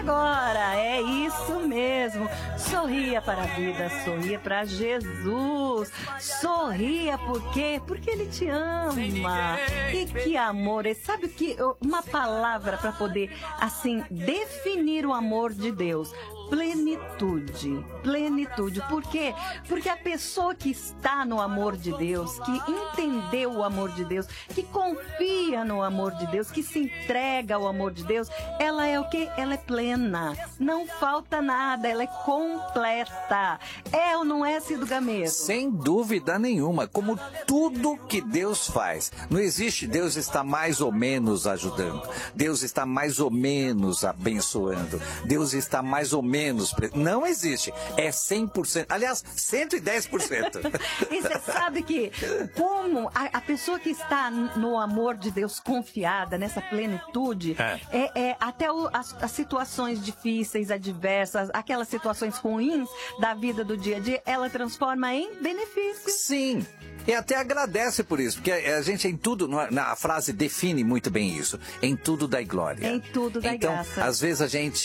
agora, é isso mesmo. Sorria para a vida, sorria para Jesus. Sorria por quê? Porque Ele te ama. E que amor, sabe o que? Uma palavra para poder, assim, definir o amor de Deus. Plenitude, plenitude. Por quê? Porque a pessoa que está no amor de Deus, que entendeu o amor de Deus, que confia no amor de Deus, que se entrega ao amor de Deus, ela é o quê? Ela é plena. Não falta nada, ela é completa. É ou não é, Cido Gameiro? Sem dúvida nenhuma, como tudo que Deus faz. Não existe Deus está mais ou menos ajudando. Deus está mais ou menos abençoando. Deus está mais ou menos... Não existe. É 100%. Aliás, 110%. E você sabe que como a pessoa que está no amor de Deus confiada, nessa plenitude, até as situações difíceis, adversas, aquelas situações ruins da vida do dia a dia, ela transforma em benefício. Sim. E até agradece por isso, porque a gente em tudo, a frase define muito bem isso, em tudo dai glória. Em tudo dai graça. Então, às vezes a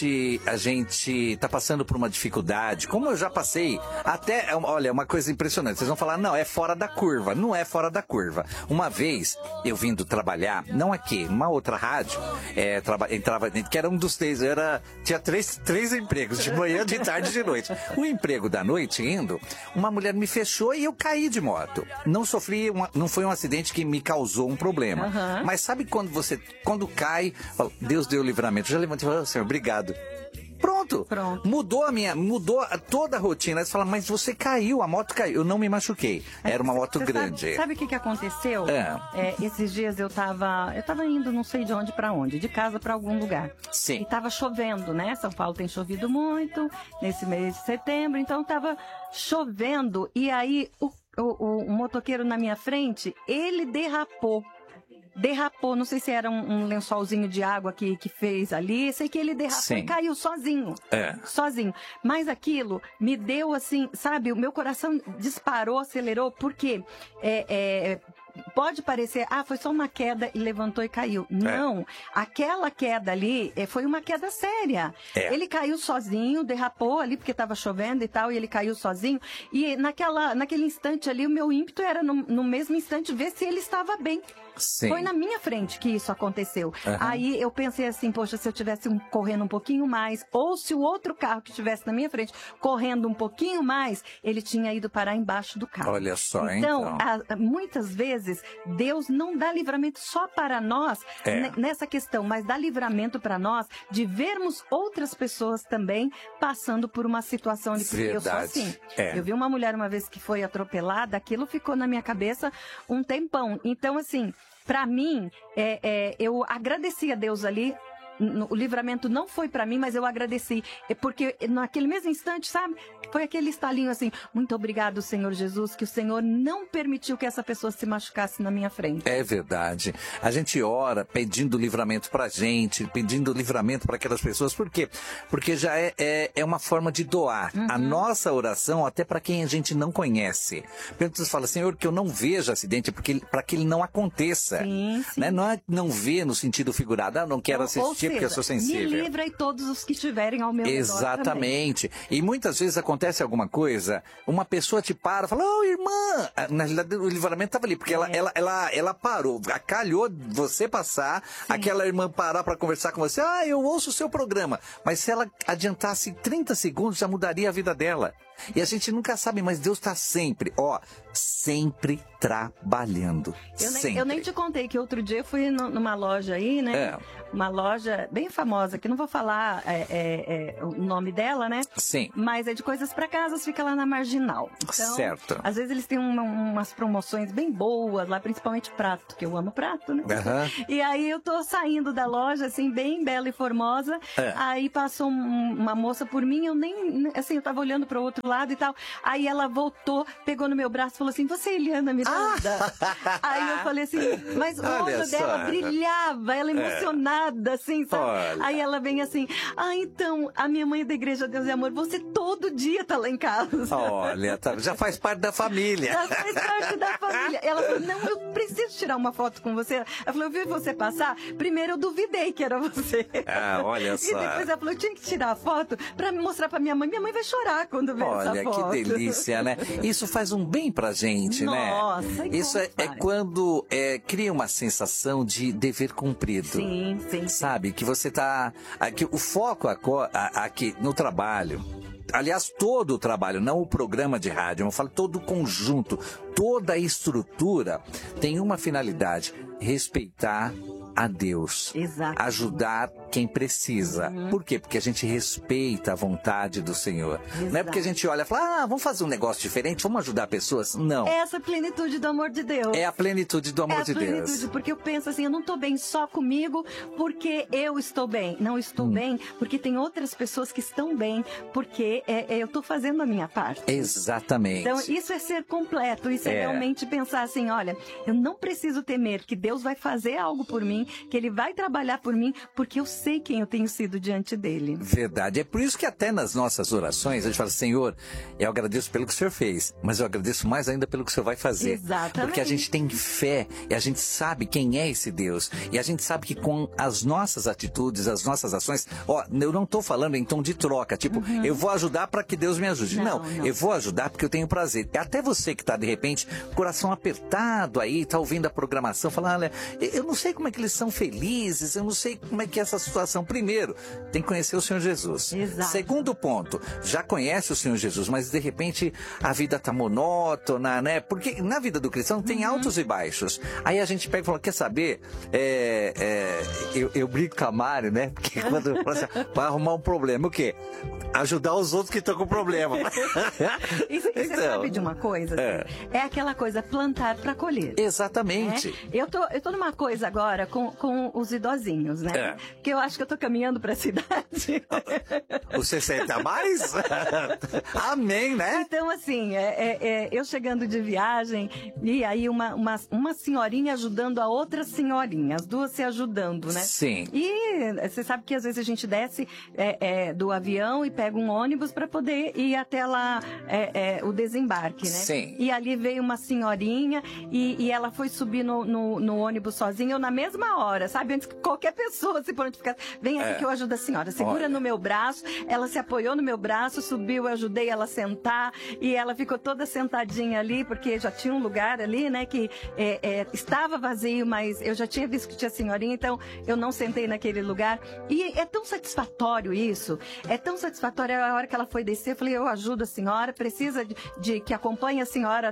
gente tá passando por uma dificuldade, como eu já passei, até, olha, uma coisa impressionante, vocês vão falar, não, é fora da curva, não é fora da curva. Uma vez, eu vindo trabalhar, não aqui, numa outra rádio, entrava, que era um dos três, tinha três empregos, de manhã, de tarde e de noite. O emprego da noite, indo, uma mulher me fechou e eu caí de moto. Não foi um acidente que me causou um problema. Uhum. Mas sabe quando cai, fala, Deus deu o livramento. Eu já levantei e falei, Senhor, obrigado. Pronto. Mudou toda a rotina. Você fala, mas você caiu, a moto caiu. Eu não me machuquei. Era uma moto grande. Sabe o que aconteceu? Esses dias eu tava indo não sei de onde pra onde, de casa pra algum lugar. Sim. E tava chovendo, né? São Paulo tem chovido muito nesse mês de setembro, então tava chovendo e aí o motoqueiro na minha frente, ele derrapou, não sei se era um lençolzinho de água que fez ali, sei que ele derrapou. Sim. E caiu sozinho, sozinho. Mas aquilo me deu assim, sabe, o meu coração disparou, acelerou, porque pode parecer, foi só uma queda e levantou e caiu. Não, aquela queda ali foi uma queda séria. Ele caiu sozinho, derrapou ali porque estava chovendo e tal, e ele caiu sozinho. E naquele instante ali, o meu ímpeto era no mesmo instante ver se ele estava bem. Sim. Foi na minha frente que isso aconteceu. Uhum. Aí eu pensei assim, poxa, se eu tivesse correndo um pouquinho mais, ou se o outro carro que estivesse na minha frente correndo um pouquinho mais, ele tinha ido parar embaixo do carro. Olha só, então. Muitas vezes, Deus não dá livramento só para nós nessa questão, mas dá livramento para nós de vermos outras pessoas também passando por uma situação de porque eu sou assim. Eu vi uma mulher uma vez que foi atropelada, aquilo ficou na minha cabeça um tempão. Então, assim, para mim, eu agradeci a Deus ali. O livramento não foi para mim, mas eu agradeci. Porque naquele mesmo instante, sabe? Foi aquele estalinho assim, muito obrigado, Senhor Jesus, que o Senhor não permitiu que essa pessoa se machucasse na minha frente. É verdade. A gente ora pedindo livramento pra gente, pedindo livramento para aquelas pessoas. Por quê? Porque já é uma forma de doar a nossa oração até para quem a gente não conhece. Você fala, Senhor, que eu não veja acidente para que ele não aconteça. Sim, sim. Né? Não é não ver no sentido figurado, não quero assistir porque eu sou sensível. Me livra e todos os que estiverem ao meu redor. Exatamente. E muitas vezes acontece alguma coisa, uma pessoa te para, fala, irmã, na realidade o livramento estava ali, porque ela parou, calhou você passar, aquela irmã parar para conversar com você, eu ouço o seu programa, mas se ela adiantasse 30 segundos, já mudaria a vida dela. E a gente nunca sabe, mas Deus está sempre trabalhando. Eu nem te contei que outro dia eu fui numa loja aí, né? Uma loja bem famosa, que não vou falar o nome dela, né? Sim. Mas é de coisas para casas, fica lá na Marginal. Então, certo. Às vezes eles têm umas promoções bem boas, lá principalmente prato, que eu amo prato, né? E aí eu tô saindo da loja, assim, bem bela e formosa, aí passou uma moça por mim, eu nem, assim, eu tava olhando para outro lado e tal. Aí ela voltou, pegou no meu braço e falou assim, você é Eliana Miranda? Aí eu falei assim, mas o olho dela brilhava, ela emocionada, assim, sabe? Olha. Aí ela vem assim, então, a minha mãe é da Igreja Deus e Amor, você todo dia tá lá em casa. Olha, já faz parte da família. Já faz parte da família. Ela falou, não, eu preciso tirar uma foto com você. Ela falou, eu vi você passar, primeiro eu duvidei que era você. Olha só. E depois ela falou, eu tinha que tirar a foto pra mostrar pra minha mãe vai chorar quando ver essa foto. Olha, que delícia, né? Isso faz um bem pra gente, né? Nossa, isso é quando cria uma sensação de dever cumprido. Sim, sim. Sabe? Que você tá... Que o foco aqui no trabalho... Aliás, todo o trabalho, não o programa de rádio, eu falo todo o conjunto, toda a estrutura tem uma finalidade: respeitar a Deus. Exato. Ajudar quem precisa. Por quê? Porque a gente respeita a vontade do Senhor. Exato. Não é porque a gente olha e fala, vamos fazer um negócio diferente, vamos ajudar pessoas. Não. É essa plenitude do amor de Deus. É a plenitude do amor de Deus. Porque eu penso assim, eu não estou bem só comigo porque eu estou bem. Não estou bem porque tem outras pessoas que estão bem, porque eu estou fazendo a minha parte. Exatamente. Então, isso é ser completo, isso é realmente pensar assim, olha, eu não preciso temer que Deus vai fazer algo por mim, que Ele vai trabalhar por mim, porque eu sei quem eu tenho sido diante dele. Verdade. É por isso que até nas nossas orações a gente fala, Senhor, eu agradeço pelo que o Senhor fez, mas eu agradeço mais ainda pelo que o Senhor vai fazer. Exatamente. Porque a gente tem fé e a gente sabe quem é esse Deus. E a gente sabe que com as nossas atitudes, as nossas ações, eu não estou falando em tom de troca, tipo, eu vou ajudar para que Deus me ajude. Não, eu vou ajudar porque eu tenho prazer. Até você que está, de repente, coração apertado aí, está ouvindo a programação, falando, olha, eu não sei como é que eles são felizes, eu não sei como é que é essa situação. Primeiro, tem que conhecer o Senhor Jesus. Exato. Segundo ponto, já conhece o Senhor Jesus, mas de repente a vida tá monótona, né? Porque na vida do cristão tem altos e baixos. Aí a gente pega e fala, quer saber? Eu brinco com a Mari, né? Porque quando eu falo assim, vai arrumar um problema, o quê? Ajudar os outros que estão com problema. Isso você sabe de uma coisa? É aquela coisa, plantar para colher. Exatamente. Eu tô numa coisa agora com os idosinhos, né? Que eu acho que eu tô caminhando para essa idade. O 60 mais? Amém, né? Então, assim, eu chegando de viagem e aí uma senhorinha ajudando a outra senhorinha, as duas se ajudando, né? Sim. E você sabe que às vezes a gente desce do avião e pega um ônibus para poder ir até lá o desembarque, né? Sim. E ali veio uma senhorinha e ela foi subir no ônibus sozinha, eu na mesma hora, sabe? Antes que qualquer pessoa se prontificasse, vem aqui que eu ajudo a senhora, segura no meu braço, ela se apoiou no meu braço, subiu, eu ajudei ela a sentar e ela ficou toda sentadinha ali, porque já tinha um lugar ali, né, que estava vazio, mas eu já tinha visto que tinha senhorinha, então eu não sentei naquele lugar. E é tão satisfatório isso, é tão satisfatório. A hora que ela foi descer, eu falei, eu ajudo a senhora, precisa de que acompanhe a senhora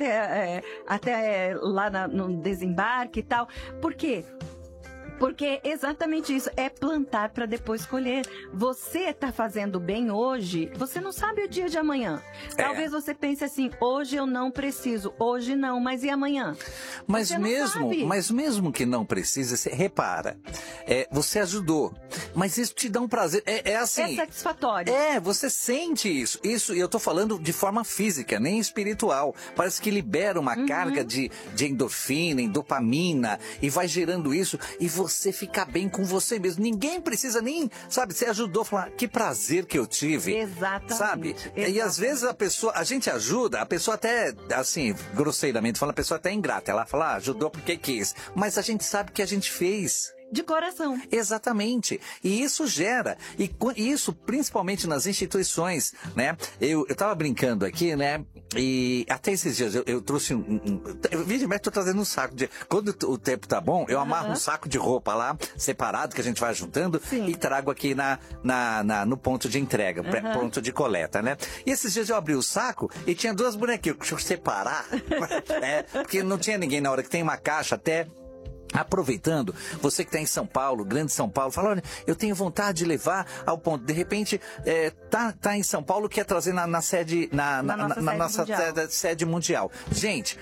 até lá no desembarque e tal. Por quê? Porque exatamente isso, é plantar para depois colher. Você está fazendo bem hoje, você não sabe o dia de amanhã. Talvez você pense assim, hoje eu não preciso, hoje não, mas e amanhã? Mas mesmo que não precise, você repara, você ajudou, mas isso te dá um prazer, assim... É satisfatório. Você sente isso, e eu estou falando de forma física, nem espiritual. Parece que libera uma carga de endorfina, dopamina, e vai gerando isso, e você fica bem com você mesmo. Ninguém precisa nem, sabe, você ajudou a falar, que prazer que eu tive. Exatamente. Sabe? Exatamente. E às vezes a gente ajuda, a pessoa até, assim, grosseiramente fala, a pessoa até ingrata. Ela fala, ajudou porque quis. Mas a gente sabe que a gente fez. De coração. Exatamente. E isso gera. E isso principalmente nas instituições, né? Eu tava brincando aqui, né? E até esses dias eu trouxe eu tô trazendo um saco de... Quando o tempo tá bom, eu amarro um saco de roupa lá, separado, que a gente vai juntando, e trago aqui no ponto de entrega, ponto de coleta, né? E esses dias eu abri o saco e tinha duas bonequinhas. Deixa eu separar. Porque não tinha ninguém na hora que tem uma caixa até... Aproveitando, você que está em São Paulo, Grande São Paulo, fala, olha, eu tenho vontade de levar ao ponto, de repente, tá em São Paulo, quer trazer na sede, na nossa sede mundial. Gente,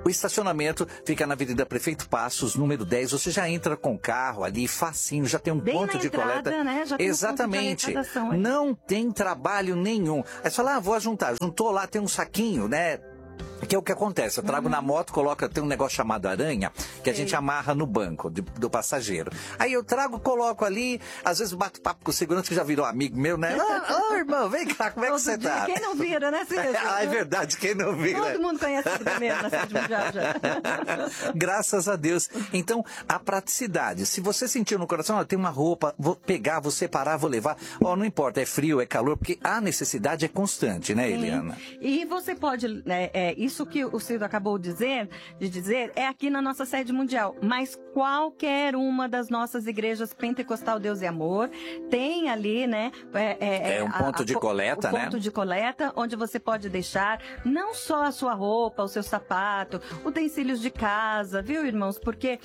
O estacionamento fica na Avenida Prefeito Passos, número 10. Você já entra com o carro ali, facinho, já tem um Bem ponto na de entrada, coleta. né? Já tem Exatamente. Um ponto de arrecadação aí. Não tem trabalho nenhum. Aí você fala, vou juntar. Juntou lá, tem um saquinho, né? Que é o que acontece, eu trago na moto, tem um negócio chamado aranha, que a gente amarra no banco do passageiro. Aí eu trago, coloco ali, às vezes bato papo com o segurança, que já virou amigo meu, né? Irmão, vem cá, como é que você tá? Quem não vira, né, Cícero? É verdade, quem não vira. Todo mundo conhece ele mesmo na Sede Mundial já. Graças a Deus. Então, a praticidade. Se você sentiu no coração, tem uma roupa, vou pegar, vou separar, vou levar. Não importa, é frio, é calor, porque a necessidade é constante, né, Eliana? E você pode, isso que o Ciro acabou de dizer, é aqui na nossa Sede Mundial, mas qualquer uma das nossas igrejas Pentecostal Deus e Amor tem ali, né? Um ponto de coleta, né? Ponto de coleta, onde você pode deixar não só a sua roupa, o seu sapato, utensílios de casa, viu, irmãos? Porque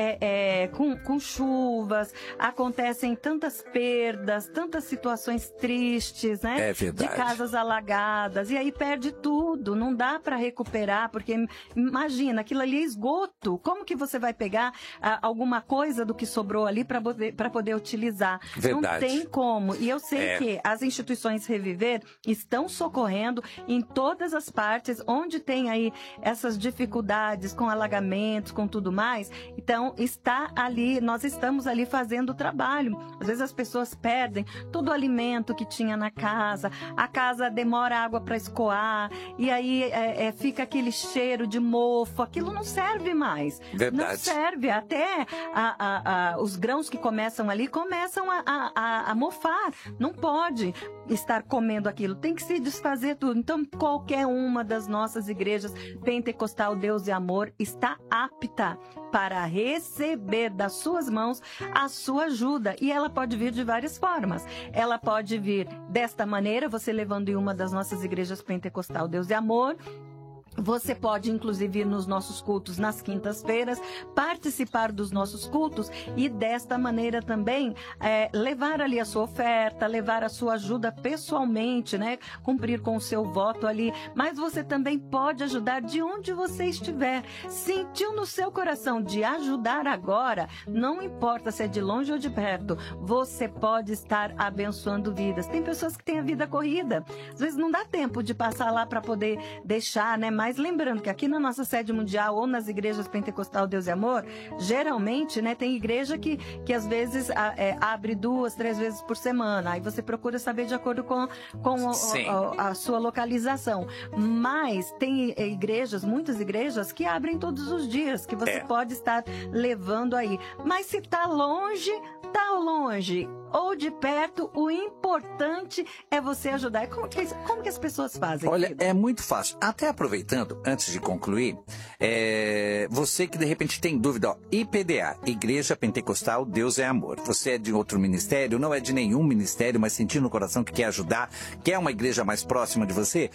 com chuvas acontecem tantas perdas, tantas situações tristes, né? É verdade. De casas alagadas, e aí perde tudo, não dá para recuperar, porque imagina, aquilo ali é esgoto, como que você vai pegar alguma coisa do que sobrou ali para poder utilizar? Verdade. Não tem como, e eu sei que as instituições Reviver estão socorrendo em todas as partes, onde tem aí essas dificuldades com alagamentos, com tudo mais, então nós estamos ali fazendo o trabalho. Às vezes as pessoas perdem todo o alimento que tinha na casa, a casa demora água para escoar, e aí fica aquele cheiro de mofo, aquilo não serve mais. Verdade. Não serve, até os grãos que começam ali começam a mofar. Não pode estar comendo aquilo, tem que se desfazer tudo. Então, qualquer uma das nossas igrejas Pentecostal Deus e Amor está apta para receber das suas mãos a sua ajuda. E ela pode vir de várias formas. Ela pode vir desta maneira, você levando em uma das nossas igrejas Pentecostal Deus e Amor. Você pode, inclusive, ir nos nossos cultos nas quintas-feiras, participar dos nossos cultos e, desta maneira também, levar ali a sua oferta, levar a sua ajuda pessoalmente, né? Cumprir com o seu voto ali. Mas você também pode ajudar de onde você estiver. Sentiu no seu coração de ajudar agora, não importa se é de longe ou de perto, você pode estar abençoando vidas. Tem pessoas que têm a vida corrida. Às vezes não dá tempo de passar lá para poder deixar, né? Mas lembrando que aqui na nossa Sede Mundial ou nas igrejas Pentecostal Deus e Amor, geralmente, né, tem igreja que às vezes abre 2, 3 vezes por semana. Aí você procura saber de acordo com a sua localização. Mas tem muitas igrejas que abrem todos os dias, que você pode estar levando aí. Mas se tá longe ou de perto, o importante é você ajudar. Como que as pessoas fazem? Olha, querido? é muito fácil. Até aproveitando, antes de concluir, você que de repente tem dúvida, IPDA, Igreja Pentecostal Deus é Amor. Você é de outro ministério, não é de nenhum ministério, mas sentiu no coração que quer ajudar, quer uma igreja mais próxima de você?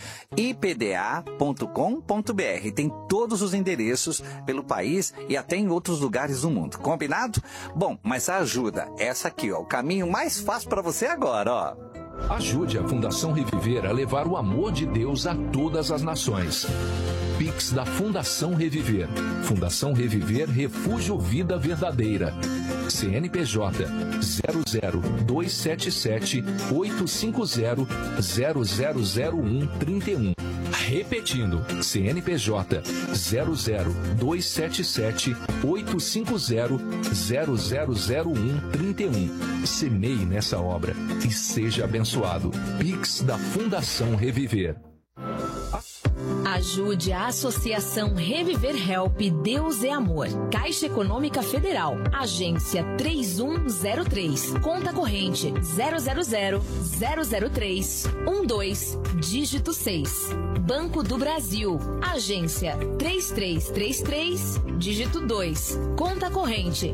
ipda.com.br. Tem todos os endereços pelo país e até em outros lugares do mundo. Combinado? Bom, mas a ajuda, essa aqui, o caminho mais fácil para você agora, ó. Ajude a Fundação Reviver a levar o amor de Deus a todas as nações. Pix da Fundação Reviver. Fundação Reviver Refúgio Vida Verdadeira. CNPJ 00277 850 0001 31. Repetindo, CNPJ 00277 850 0001 31. Semeie nessa obra e seja abençoado. Pix da Fundação Reviver. Ajude a Associação Reviver Help Deus é Amor. Caixa Econômica Federal. Agência 3103. Conta corrente 000-003-12, dígito 6. Banco do Brasil. Agência 3333, dígito 2. Conta corrente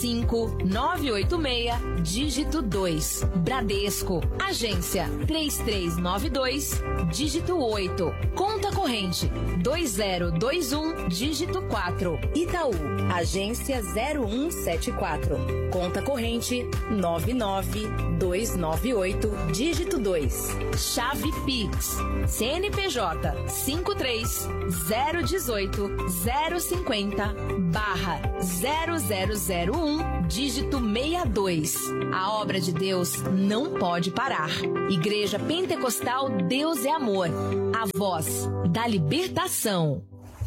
5986, dígito 2. Bradesco. Agência 3392, dígito 8. Conta corrente corrente 2021, dígito 4. Itaú, agência 0174. Conta corrente 99298, dígito 2. Chave Pix, CNPJ 53-018-050/0001, dígito 62. A obra de Deus não pode parar. Igreja Pentecostal Deus é Amor, a voz da libertação.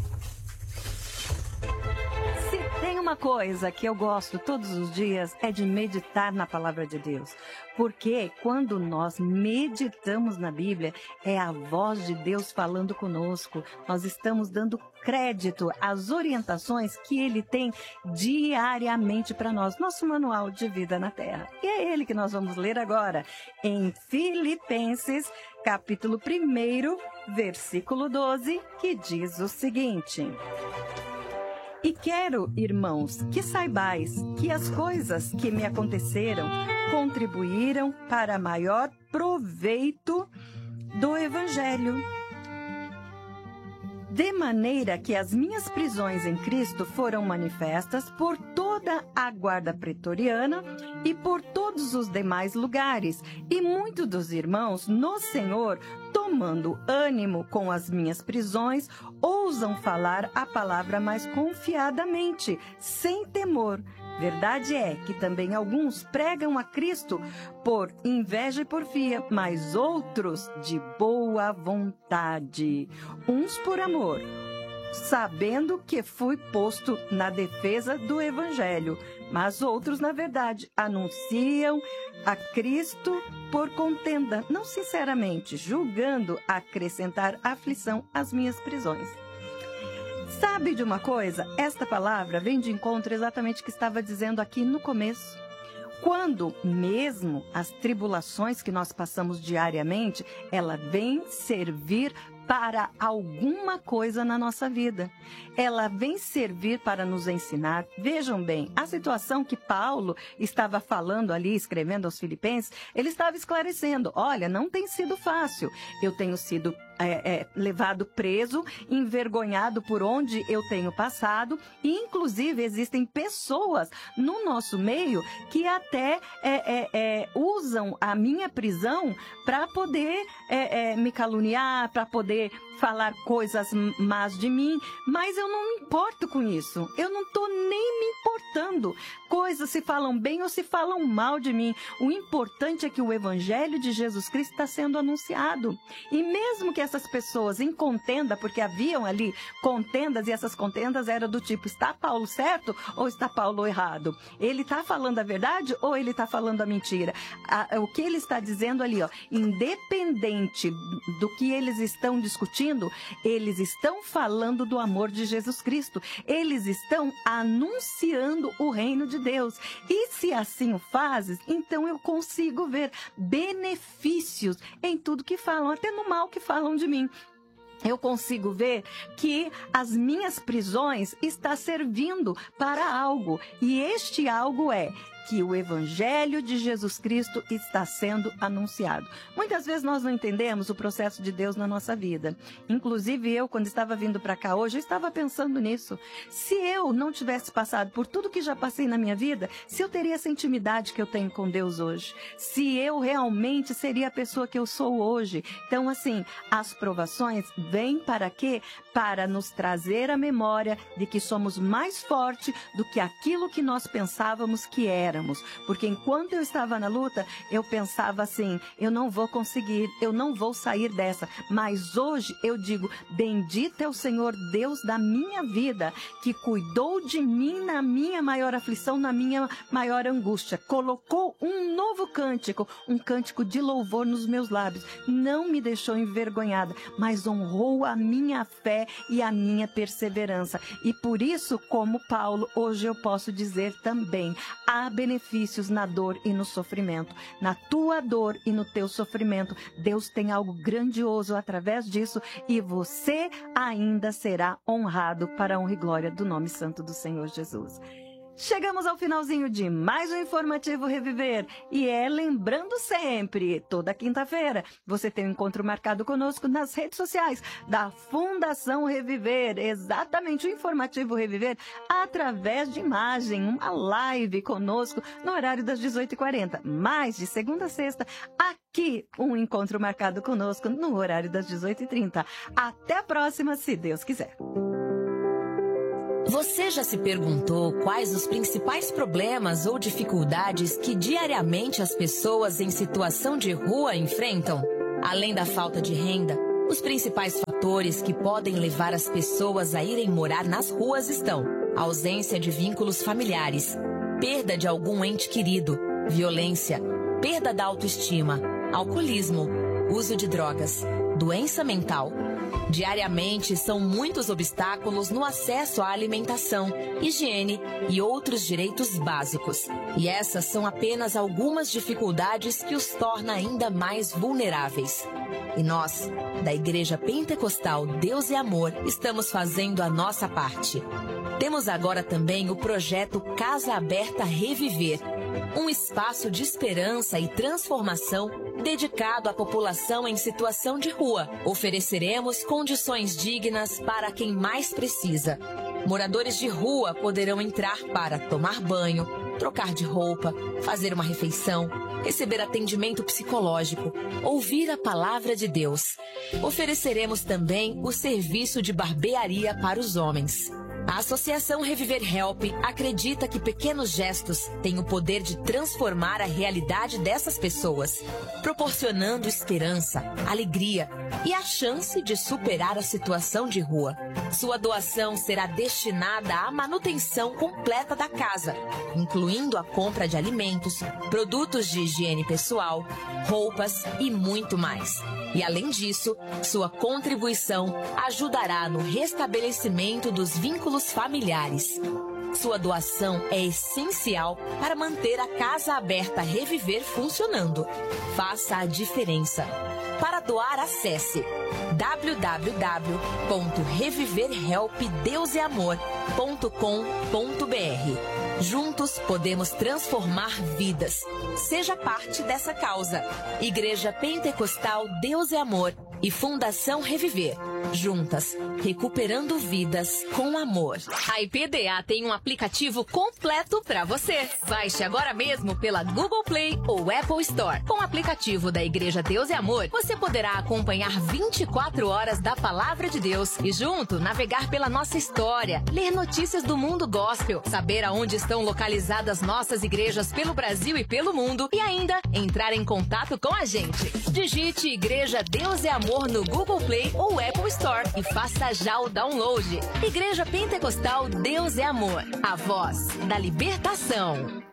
Se tem uma coisa que eu gosto todos os dias é de meditar na palavra de Deus. Porque quando nós meditamos na Bíblia, é a voz de Deus falando conosco. Nós estamos dando crédito às orientações que Ele tem diariamente para nós. Nosso manual de vida na Terra. E é ele que nós vamos ler agora em Filipenses, capítulo 1, versículo 12, que diz o seguinte: E quero, irmãos, que saibais que as coisas que me aconteceram contribuíram para maior proveito do Evangelho. De maneira que as minhas prisões em Cristo foram manifestas por toda a guarda pretoriana e por todos os demais lugares, e muitos dos irmãos no Senhor, tomando ânimo com as minhas prisões, ousam falar a palavra mais confiadamente, sem temor. Verdade é que também alguns pregam a Cristo por inveja e porfia, mas outros de boa vontade, uns por amor, sabendo que fui posto na defesa do Evangelho, mas outros, na verdade, anunciam a Cristo por contenda, não sinceramente, julgando acrescentar aflição às minhas prisões. Sabe de uma coisa? Esta palavra vem de encontro exatamente o que estava dizendo aqui no começo. Quando mesmo as tribulações que nós passamos diariamente, ela vem servir para alguma coisa na nossa vida. Ela vem servir para nos ensinar. Vejam bem, a situação que Paulo estava falando ali, escrevendo aos Filipenses, ele estava esclarecendo: olha, não tem sido fácil. Eu tenho sido levado preso, envergonhado por onde eu tenho passado, e inclusive existem pessoas no nosso meio que até usam a minha prisão para poder me caluniar, para poder falar coisas más de mim, mas eu não me importo com isso. Eu não estou nem me importando. Coisas se falam bem ou se falam mal de mim. O importante é que o Evangelho de Jesus Cristo está sendo anunciado. E mesmo que essas pessoas em contenda, porque haviam ali contendas, e essas contendas eram do tipo: está Paulo certo ou está Paulo errado? Ele está falando a verdade ou ele está falando a mentira? O que ele está dizendo ali, ó, independente do que eles estão discutindo, eles estão falando do amor de Jesus Cristo. Eles estão anunciando o reino de Deus. E se assim o fazes, então eu consigo ver benefícios em tudo que falam, até no mal que falam de mim. Eu consigo ver que as minhas prisões estão servindo para algo. E este algo é que o Evangelho de Jesus Cristo está sendo anunciado. Muitas vezes nós não entendemos o processo de Deus na nossa vida. Inclusive eu, quando estava vindo para cá hoje, eu estava pensando nisso. Se eu não tivesse passado por tudo que já passei na minha vida, se eu teria essa intimidade que eu tenho com Deus hoje, se eu realmente seria a pessoa que eu sou hoje. Então, assim, as provações vêm para quê? Para nos trazer a memória de que somos mais fortes do que aquilo que nós pensávamos que éramos. Porque enquanto eu estava na luta, eu pensava assim: eu não vou conseguir, eu não vou sair dessa. Mas hoje eu digo: bendito é o Senhor Deus da minha vida, que cuidou de mim na minha maior aflição, na minha maior angústia. Colocou um novo cântico, um cântico de louvor nos meus lábios. Não me deixou envergonhada, mas honrou a minha fé e a minha perseverança. E por isso, como Paulo, hoje eu posso dizer também: há benefícios na dor e no sofrimento. Na tua dor e no teu sofrimento, Deus tem algo grandioso através disso, e você ainda será honrado para a honra e glória do nome santo do Senhor Jesus. Chegamos ao finalzinho de mais um Informativo Reviver. E lembrando sempre, toda quinta-feira, você tem um encontro marcado conosco nas redes sociais da Fundação Reviver. Exatamente, o Informativo Reviver através de imagem, uma live conosco no horário das 18h40. Mas de segunda a sexta, aqui um encontro marcado conosco no horário das 18h30. Até a próxima, se Deus quiser. Você já se perguntou quais os principais problemas ou dificuldades que diariamente as pessoas em situação de rua enfrentam? Além da falta de renda, os principais fatores que podem levar as pessoas a irem morar nas ruas estão: ausência de vínculos familiares, perda de algum ente querido, violência, perda da autoestima, alcoolismo, uso de drogas, doença mental. Diariamente, são muitos obstáculos no acesso à alimentação, higiene e outros direitos básicos. E essas são apenas algumas dificuldades que os tornam ainda mais vulneráveis. E nós, da Igreja Pentecostal Deus é Amor, estamos fazendo a nossa parte. Temos agora também o projeto Casa Aberta Reviver, um espaço de esperança e transformação dedicado à população em situação de rua. Ofereceremos condições dignas para quem mais precisa. Moradores de rua poderão entrar para tomar banho, trocar de roupa, fazer uma refeição, receber atendimento psicológico, ouvir a palavra de Deus. Ofereceremos também o serviço de barbearia para os homens. A Associação Reviver Help acredita que pequenos gestos têm o poder de transformar a realidade dessas pessoas, proporcionando esperança, alegria e a chance de superar a situação de rua. Sua doação será destinada à manutenção completa da casa, incluindo a compra de alimentos, produtos de higiene pessoal, roupas e muito mais. E, além disso, sua contribuição ajudará no restabelecimento dos vínculos familiares. Sua doação é essencial para manter a Casa Aberta Reviver funcionando. Faça a diferença. Para doar, acesse www.reviverhelpdeuseamor.com.br. Juntos podemos transformar vidas. Seja parte dessa causa. Igreja Pentecostal Deus é Amor e Fundação Reviver. Juntas, recuperando vidas com amor. A IPDA tem um aplicativo completo para você. Baixe agora mesmo pela Google Play ou Apple Store. Com o aplicativo da Igreja Deus é Amor, você poderá acompanhar 24 horas da Palavra de Deus e junto navegar pela nossa história, ler notícias do mundo gospel, saber aonde estão localizadas nossas igrejas pelo Brasil e pelo mundo e ainda entrar em contato com a gente. Digite Igreja Deus é Amor no Google Play ou Apple Store e faça já o download. Igreja Pentecostal Deus é Amor, a voz da libertação.